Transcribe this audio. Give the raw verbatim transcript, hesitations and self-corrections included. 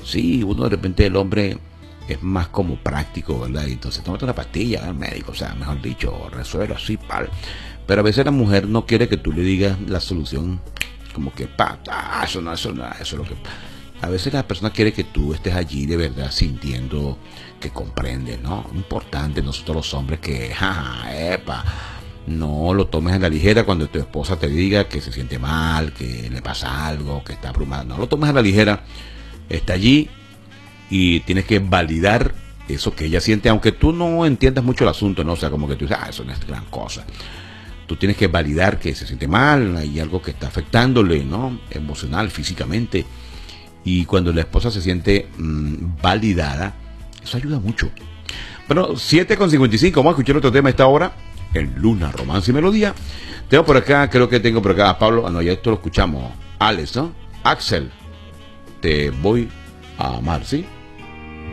Sí, uno de repente el hombre es más como práctico, ¿verdad? Y entonces tómate una pastilla al médico, o sea, mejor dicho, resuelve así, pal. Pero a veces la mujer no quiere que tú le digas la solución como que, pa, ah, eso no, eso no, eso es lo que... A veces la persona quiere que tú estés allí de verdad sintiendo que comprende, ¿no? Importante nosotros los hombres que, jaja, epa, no lo tomes a la ligera cuando tu esposa te diga que se siente mal, que le pasa algo, que está abrumada. No lo tomes a la ligera, está allí y tienes que validar eso que ella siente, aunque tú no entiendas mucho el asunto, ¿no? O sea, como que tú dices, ah, eso no es gran cosa. Tú tienes que validar que se siente mal, hay algo que está afectándole, ¿no? Emocional, físicamente. Y cuando la esposa se siente mmm, validada, eso ayuda mucho. Bueno, siete con cincuenta y cinco, vamos a escuchar otro tema a esta hora, en Luna, Romance y Melodía. Tengo por acá, creo que tengo por acá a Pablo, ah no, ya esto lo escuchamos, Alex, ¿no? Axel, te voy a amar, ¿sí?